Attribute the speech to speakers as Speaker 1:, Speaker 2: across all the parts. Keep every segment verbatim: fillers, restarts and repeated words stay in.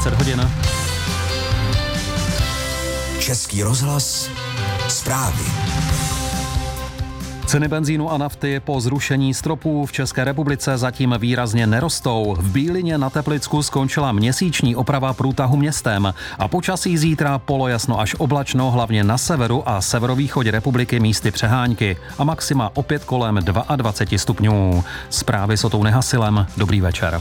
Speaker 1: dvacet hodin.
Speaker 2: Český rozhlas, zprávy.
Speaker 1: Ceny benzínu a nafty po zrušení stropů v České republice zatím výrazně nerostou. V Bílině na Teplicku skončila měsíční oprava průtahu městem a počasí zítra polojasno až oblačno, hlavně na severu a severovýchodě republiky místy přehánky a maxima opět kolem dvacet dva stupňů. Zprávy s Otou Nehasilem. Dobrý večer.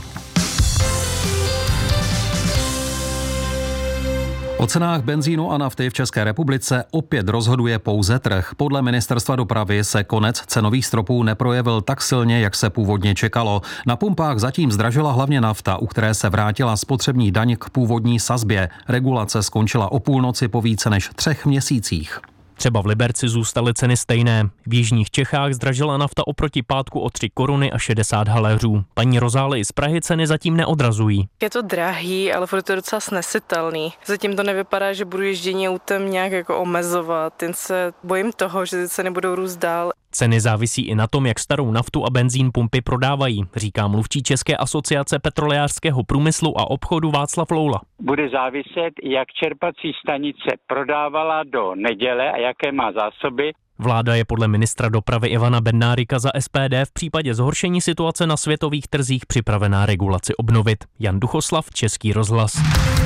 Speaker 1: O cenách benzínu a nafty v České republice opět rozhoduje pouze trh. Podle ministerstva dopravy se konec cenových stropů neprojevil tak silně, jak se původně čekalo. Na pumpách zatím zdražila hlavně nafta, u které se vrátila spotřební daň k původní sazbě. Regulace skončila o půlnoci po více než třech měsících.
Speaker 3: Třeba v Liberci zůstaly ceny stejné. V jižních Čechách zdražila nafta oproti pátku o tři koruny a šedesát haléřů. Paní Rozály z Prahy ceny zatím neodrazují.
Speaker 4: Je to drahý, ale furt je to docela snesitelný. Zatím to nevypadá, že budu ježdění autem nějak jako omezovat, jen se bojím toho, že ty ceny budou růst dál.
Speaker 3: Ceny závisí i na tom, jak starou naftu a benzín pumpy prodávají, říká mluvčí České asociace petrolejářského průmyslu a obchodu Václav Loula.
Speaker 5: Bude záviset, jak čerpací stanice prodávala do neděle a jaké má zásoby.
Speaker 3: Vláda je podle ministra dopravy Ivana Bednárika za S P D v případě zhoršení situace na světových trzích připravená regulaci obnovit. Jan Duchoslav, Český rozhlas.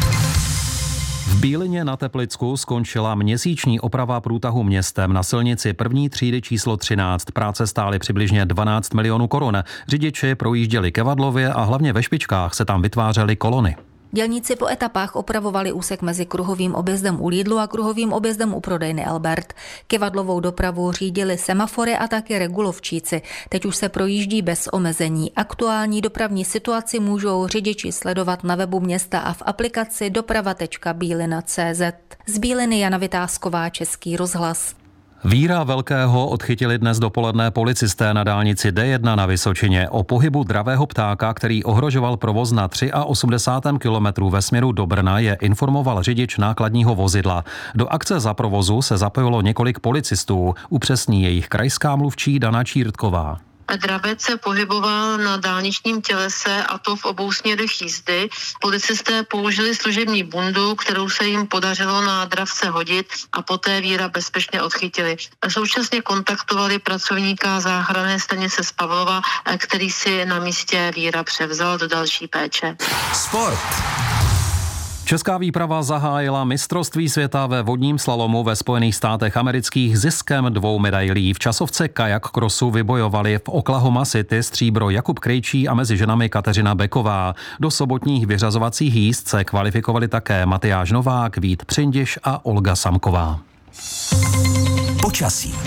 Speaker 1: V Bílině na Teplicku skončila měsíční oprava průtahu městem na silnici první třídy číslo třináct. Práce stály přibližně dvanáct milionů korun. Řidiči projížděli Kevadlově a hlavně ve špičkách se tam vytvářely kolony.
Speaker 6: Dělníci po etapách opravovali úsek mezi kruhovým objezdem u Lidlu a kruhovým objezdem u prodejny Albert. Kevadlovou dopravu řídili semafory a taky regulovčíci. Teď už se projíždí bez omezení. Aktuální dopravní situaci můžou řidiči sledovat na webu města a v aplikaci doprava tečka bílina tečka cé zet. Z Bíliny Jana Vytázková, Český rozhlas.
Speaker 1: Víra Velkého odchytili dnes dopoledne policisté na dálnici D jedna na Vysočině. O pohybu dravého ptáka, který ohrožoval provoz na osmdesátém třetím kilometru ve směru do Brna, je informoval řidič nákladního vozidla. Do akce za provozu se zapojilo několik policistů, upřesní jejich krajská mluvčí Dana Čírtková.
Speaker 7: Dravec se pohyboval na dálničním tělese a to v obou směrech jízdy. Policisté použili služební bundu, kterou se jim podařilo na dravce hodit a poté Víra bezpečně odchytili. Současně kontaktovali pracovníka záchranné stanice z Pavlova, který si na místě Víra převzal do další péče.
Speaker 2: Sport.
Speaker 1: Česká výprava zahájila mistrovství světa ve vodním slalomu ve Spojených státech amerických ziskem dvou medailí. V časovce kajak krosu vybojovali v Oklahoma City stříbro Jakub Krejčí a mezi ženami Kateřina Beková. Do sobotních vyřazovacích jízd se kvalifikovali také Matyáš Novák, Vít Přindiš a Olga Samková.
Speaker 2: Počasí.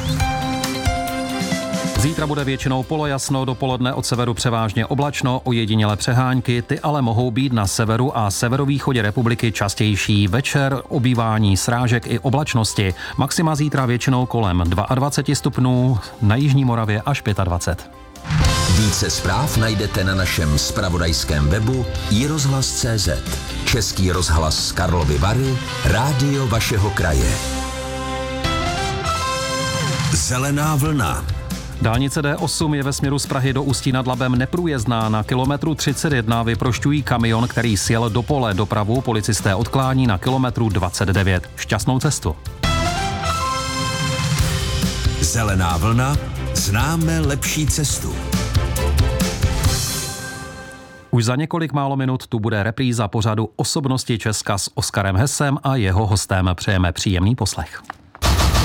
Speaker 1: Zítra bude většinou polojasno, dopoledne od severu převážně oblačno, ojedinělé přehánky, ty ale mohou být na severu a severovýchodě republiky častější. Večer obývání srážek i oblačnosti. Maxima zítra většinou kolem dvacet dva stupňů, na jižní Moravě až dvacet pět.
Speaker 2: Více zpráv najdete na našem zpravodajském webu i rozhlas tečka cé zet. Český rozhlas Karlovy Vary, rádio vašeho kraje. Zelená vlna.
Speaker 1: Dálnice D osm je ve směru z Prahy do Ústí nad Labem neprůjezdná. Na kilometru třicet jedna vyprošťují kamion, který sjel do pole. Dopravu policisté odklání na kilometru dvacet devět. Šťastnou cestu.
Speaker 2: Zelená vlna. Známe lepší cestu.
Speaker 1: Už za několik málo minut tu bude repríza pořadu Osobnosti Česka s Oskarem Hesem a jeho hostem. Přejeme příjemný poslech.